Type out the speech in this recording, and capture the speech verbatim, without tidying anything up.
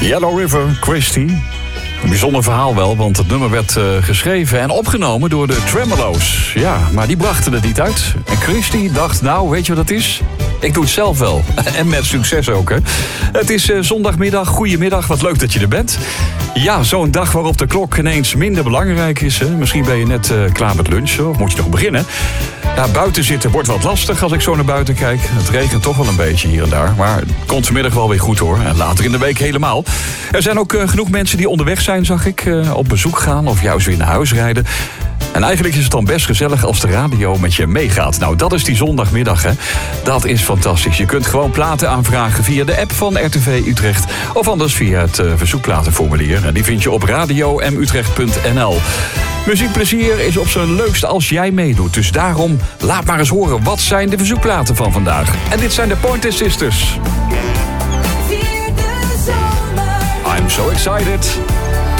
Yellow River, Christie. Een bijzonder verhaal wel, want het nummer werd uh, geschreven en opgenomen door de Tremolo's. Ja, maar die brachten het niet uit. En Christie dacht, nou, weet je wat dat is? Ik doe het zelf wel. En met succes ook, hè. Het is uh, zondagmiddag, goedemiddag, wat leuk dat je er bent. Ja, zo'n dag waarop de klok ineens minder belangrijk is. Hè? Misschien ben je net uh, klaar met lunchen, of moet je nog beginnen. Ja, buiten zitten wordt wat lastig als ik zo naar buiten kijk. Het regent toch wel een beetje hier en daar. Maar het komt vanmiddag wel weer goed hoor. En later in de week helemaal. Er zijn ook uh, genoeg mensen die onderweg zijn, zag ik. Uh, op bezoek gaan of juist weer naar huis rijden. En eigenlijk is het dan best gezellig als de radio met je meegaat. Nou, dat is die zondagmiddag, hè. Dat is fantastisch. Je kunt gewoon platen aanvragen via de app van R T V Utrecht. Of anders via het uh, verzoekplatenformulier. En die vind je op radio m utrecht punt n l. Muziekplezier is op zijn leukst als jij meedoet. Dus daarom, laat maar eens horen. Wat zijn de verzoekplaten van vandaag? En dit zijn de Pointer Sisters. I'm so excited.